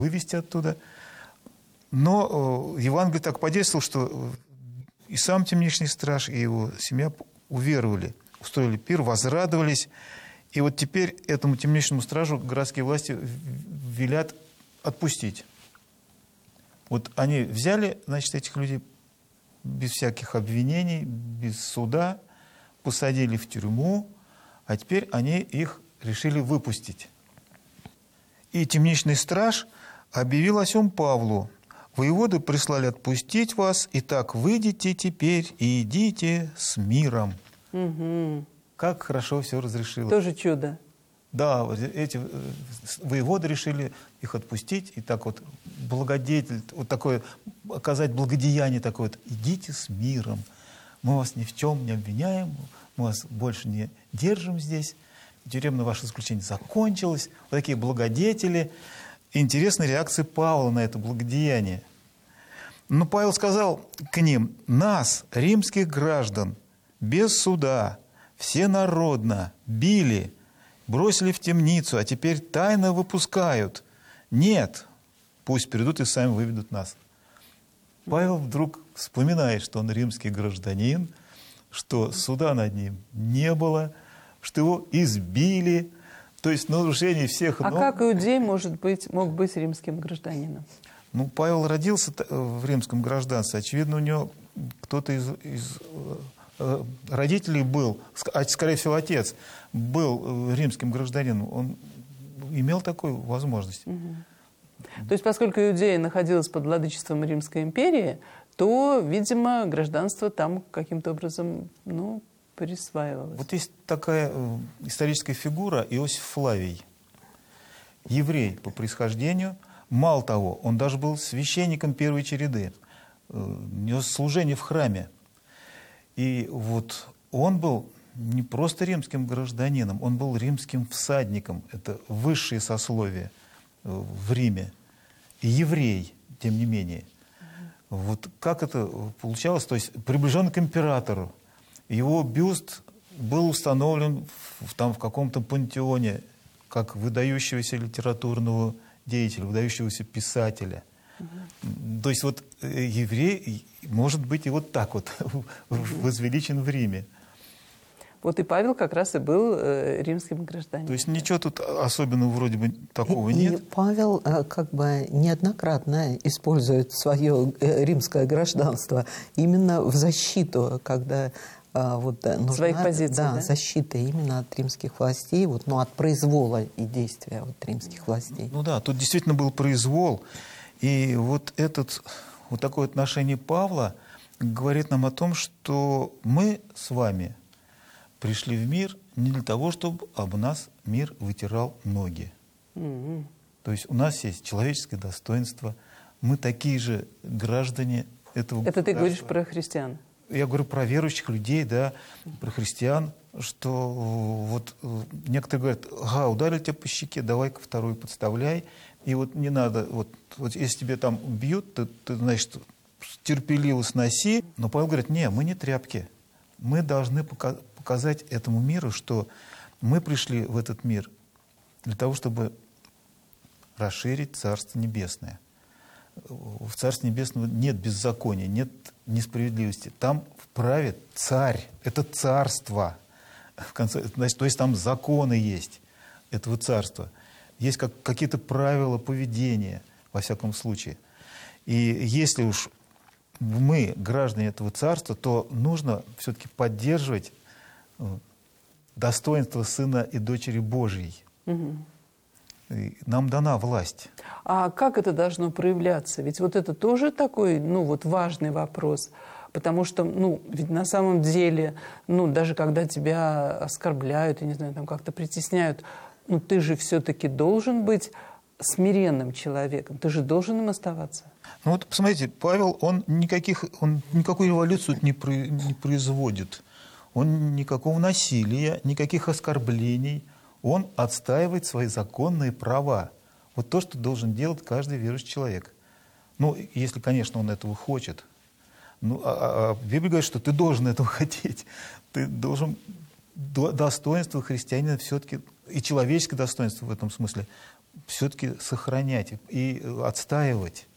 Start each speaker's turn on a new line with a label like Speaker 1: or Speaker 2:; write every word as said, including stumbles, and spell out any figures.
Speaker 1: вывести оттуда. Но Евангелие так подействовало, что и сам темничный страж, и его семья уверовали, устроили пир, возрадовались. И вот теперь этому темничному стражу городские власти велят отпустить. Вот они взяли, значит, этих людей без всяких обвинений, без суда, посадили в тюрьму, а теперь они их решили выпустить. И темничный страж объявил о сем Павлу: «Воеводы прислали отпустить вас, и так выйдите теперь и идите с миром».
Speaker 2: Угу.
Speaker 1: Как хорошо все разрешило.
Speaker 2: Тоже чудо.
Speaker 1: Да, вот эти воеводы решили их отпустить, и так вот благодетель, вот такое, оказать благодеяние такое вот: идите с миром, мы вас ни в чем не обвиняем, мы вас больше не держим здесь, тюремное ваше заключение закончилось. Вот такие благодетели. Интересная реакция Павла на это благодеяние. Но Павел сказал к ним: нас, римских граждан, без суда, всенародно били, бросили в темницу, а теперь тайно выпускают. Нет, пусть придут и сами выведут нас. Павел вдруг вспоминает, что он римский гражданин, что суда над ним не было, что его избили, то есть нарушение всех
Speaker 2: А
Speaker 1: норм.
Speaker 2: как иудей может быть, мог быть римским гражданином?
Speaker 1: Ну, Павел родился в римском гражданстве. Очевидно, у него кто-то из, из родителей был, скорее всего, отец, был римским гражданином. Он имел такую возможность.
Speaker 2: Угу. То есть, поскольку Иудея находилась под владычеством Римской империи, то, видимо, гражданство там каким-то образом, ну, присваивалось.
Speaker 1: Вот есть такая историческая фигура Иосиф Флавий. Еврей по происхождению. Мало того, он даже был священником первой череды. Нес служение в храме. И вот он был не просто римским гражданином, он был римским всадником. Это высшее сословие в Риме. И еврей, тем не менее. Вот как это получалось? То есть приближен к императору. Его бюст был установлен в, там, в каком-то пантеоне как выдающегося литературного деятеля, выдающегося писателя. Угу. То есть вот еврей может быть и вот так вот угу. возвеличен в Риме.
Speaker 2: Вот и Павел как раз и был э, римским гражданином.
Speaker 1: То есть ничего тут особенного вроде бы такого
Speaker 3: и,
Speaker 1: нет.
Speaker 3: И Павел э, как бы неоднократно использует свое э, римское гражданство именно в защиту, когда э, вот, нужна
Speaker 2: своих позиций,
Speaker 3: да,
Speaker 2: да?
Speaker 3: защита именно от римских властей, вот, ну, от произвола и действия вот, римских властей.
Speaker 1: Ну да, тут действительно был произвол. И вот, этот, вот такое отношение Павла говорит нам о том, что мы с вами пришли в мир не для того, чтобы об нас мир вытирал ноги. Mm-hmm. То есть у нас есть человеческое достоинство, мы такие же граждане этого
Speaker 2: Это ты
Speaker 1: государства.
Speaker 2: говоришь про христиан?
Speaker 1: Я говорю про верующих людей, да, про христиан, что вот некоторые говорят: ага, ударили тебя по щеке, давай-ка вторую подставляй. И вот не надо, вот, вот если тебе там бьют, ты, ты, значит, терпеливо сноси. Но Павел говорит: не, мы не тряпки. Мы должны пока показать этому миру, что мы пришли в этот мир для того, чтобы расширить Царство Небесное. В Царстве Небесном нет беззакония, нет несправедливости. Там правит царь, это царство. В конце, значит, то есть там законы есть этого царства. Есть как, какие-то правила поведения, во всяком случае. И если уж мы граждане этого царства, то нужно все-таки поддерживать достоинство сына и дочери Божьей. Угу. И нам дана власть.
Speaker 2: А как это должно проявляться? Ведь вот это тоже такой, ну, вот важный вопрос. Потому что, ну, ведь на самом деле, ну, даже когда тебя оскорбляют, я не знаю, там как-то притесняют, ну, ты же все-таки должен быть смиренным человеком. Ты же должен им оставаться.
Speaker 1: Ну вот, посмотрите, Павел, он, никаких, он никакую революцию не, про, не производит. Он никакого насилия, никаких оскорблений. Он отстаивает свои законные права. Вот то, что должен делать каждый верующий человек. Ну, если, конечно, он этого хочет. Ну, а, а Библия говорит, что ты должен этого хотеть. Ты должен достоинство христианина все-таки, и человеческое достоинство в этом смысле, все-таки сохранять и отстаивать